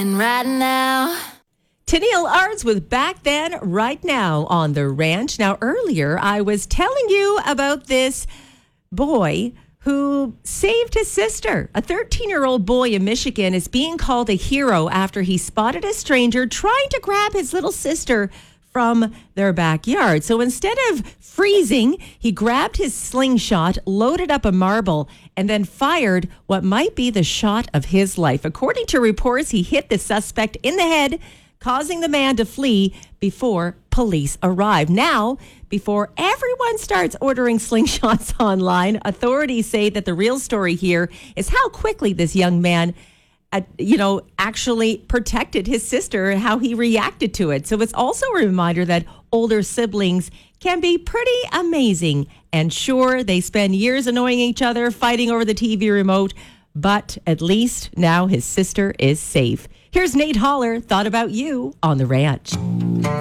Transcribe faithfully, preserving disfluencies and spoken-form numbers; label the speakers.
Speaker 1: And right now,
Speaker 2: Tennille Ards with Back Then, Right Now on the Ranch. Now, earlier I was telling you about this boy who saved his sister. A thirteen-year-old boy in Michigan is being called a hero after he spotted a stranger trying to grab his little sister from their backyard. So instead of freezing, he grabbed his slingshot, loaded up a marble, and then fired what might be the shot of his life. According to reports, he hit the suspect in the head, causing the man to flee before police arrived. Now, before everyone starts ordering slingshots online, authorities say that the real story here is how quickly this young man Uh, you know, actually protected his sister and how he reacted to it. So it's also a reminder that older siblings can be pretty amazing. And sure, they spend years annoying each other, fighting over the T V remote, but at least now his sister is safe. Here's Nate Holler, Thought About You on the Ranch.